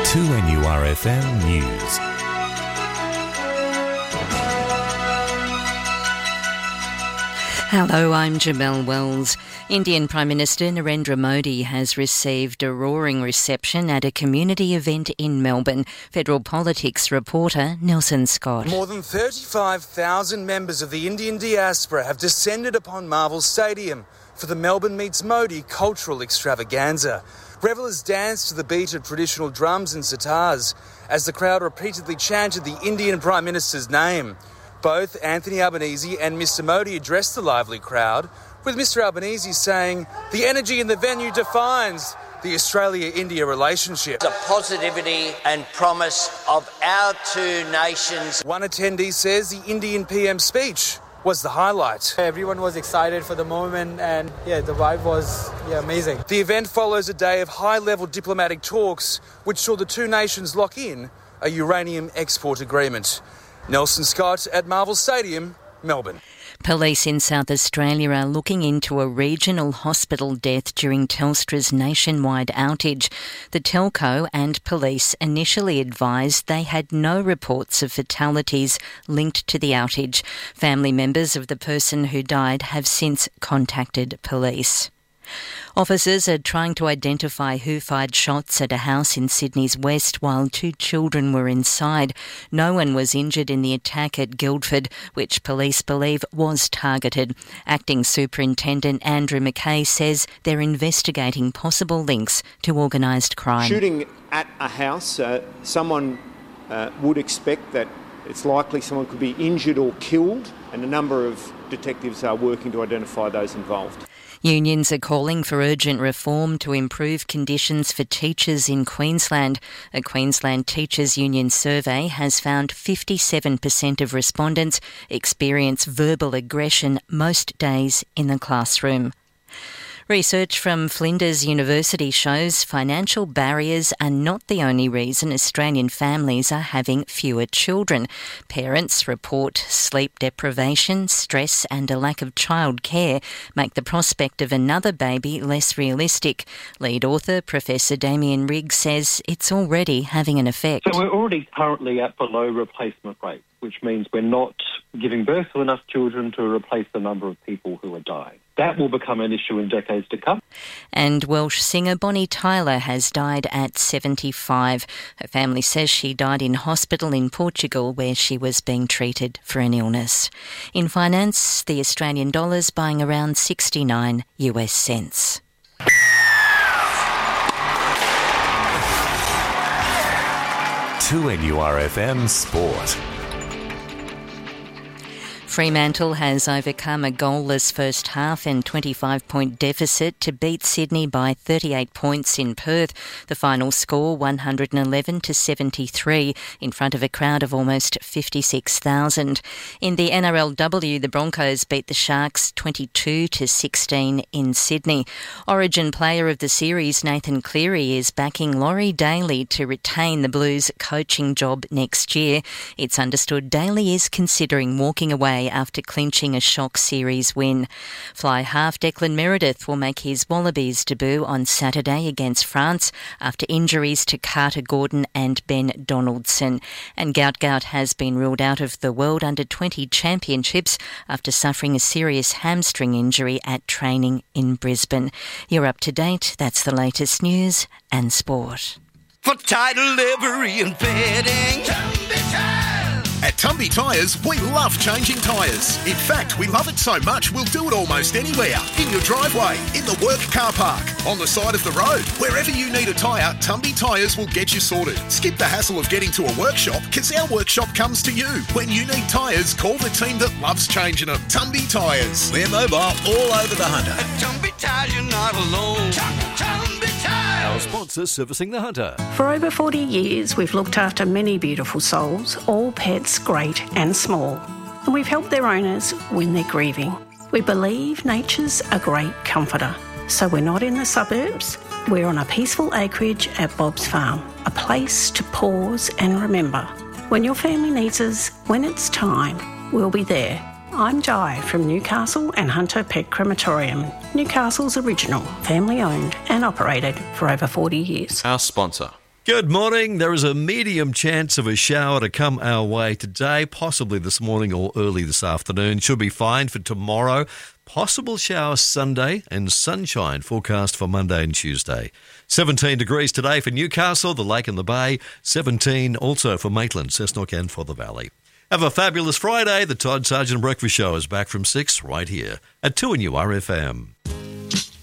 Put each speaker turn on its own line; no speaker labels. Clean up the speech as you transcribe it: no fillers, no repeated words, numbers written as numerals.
2NURFM News.
Hello, I'm Jamelle Wells. Indian Prime Minister Narendra Modi has received a roaring reception at a community event in Melbourne. Federal Politics reporter Nelson Scott.
More than 35,000 members of the Indian diaspora have descended upon Marvel Stadium for the Melbourne Meets Modi cultural extravaganza. Revellers danced to the beat of traditional drums and sitars as the crowd repeatedly chanted the Indian Prime Minister's name. Both Anthony Albanese and Mr Modi addressed the lively crowd, with Mr Albanese saying the energy in the venue defines the Australia-India relationship.
The positivity and promise of our two nations.
One attendee says the Indian PM's speech was the highlight.
Everyone was excited for the moment and the vibe was amazing.
The event follows a day of high-level diplomatic talks which saw the two nations lock in a uranium export agreement. Nelson Scott at Marvel Stadium, Melbourne.
Police in South Australia are looking into a regional hospital death during Telstra's nationwide outage. The telco and police initially advised they had no reports of fatalities linked to the outage. Family members of the person who died have since contacted police. Officers are trying to identify who fired shots at a house in Sydney's west while two children were inside. No one was injured in the attack at Guildford, which police believe was targeted. Acting Superintendent Andrew McKay says they're investigating possible links to organised crime.
Shooting at a house, someone would expect that it's likely someone could be injured or killed, and a number of detectives are working to identify those involved.
Unions are calling for urgent reform to improve conditions for teachers in Queensland. A Queensland Teachers Union survey has found 57% of respondents experience verbal aggression most days in the classroom. Research from Flinders University shows financial barriers are not the only reason Australian families are having fewer children. Parents report sleep deprivation, stress and a lack of childcare make the prospect of another baby less realistic. Lead author Professor Damien Riggs says it's already having an effect.
So we're already currently at below replacement rate, which means we're not giving birth to enough children to replace the number of people who are dying. That will become an issue in decades to come.
And Welsh singer Bonnie Tyler has died at 75. Her family says she died in hospital in Portugal where she was being treated for an illness. In finance, the Australian dollar's buying around 69 US cents.
To NURFM Sport.
Fremantle has overcome a goalless first half and 25-point deficit to beat Sydney by 38 points in Perth. The final score 111-73 in front of a crowd of almost 56,000. In the NRLW, the Broncos beat the Sharks 22-16 in Sydney. Origin Player of the Series Nathan Cleary is backing Laurie Daly to retain the Blues coaching job next year. It's understood Daly is considering walking away after clinching a shock series win. Fly half Declan Meredith will make his Wallabies debut on Saturday against France after injuries to Carter Gordon and Ben Donaldson. And Gout has been ruled out of the World Under-20 Championships after suffering a serious hamstring injury at training in Brisbane. You're up to date. That's the latest news and sport.
For title livery and fitting,
At Tumby Tyres, we love changing tyres. In fact, we love it so much we'll do it almost anywhere. In your driveway, in the work car park, on the side of the road. Wherever you need a tyre, Tumby Tyres will get you sorted. Skip the hassle of getting to a workshop because our workshop comes to you. When you need tyres, call the team that loves changing them. Tumby Tyres.
we're mobile all over the Hunter. At Tumby Tyres, you're not alone. Tumby Tyres.
Our sponsor servicing the Hunter.
For over 40 years, we've looked after many beautiful souls, all pets great and small, and we've helped their owners when they're grieving. We believe nature's a great comforter, so we're not in the suburbs. We're on a peaceful acreage at Bob's Farm, a place to pause and remember. When your family needs us, when it's time, we'll be there. I'm Jai from Newcastle and Hunter Pet Crematorium, Newcastle's original, family owned and operated for over 40 years.
Our sponsor.
Good morning. There is a medium chance of a shower to come our way today, possibly this morning or early this afternoon. Should be fine for tomorrow. Possible shower Sunday and sunshine forecast for Monday and Tuesday. 17 degrees today for Newcastle, the Lake and the Bay. 17 also for Maitland, Cessnock and for the Valley. Have a fabulous Friday. The Todd Sargent Breakfast Show is back from 6 right here at 2NURFM.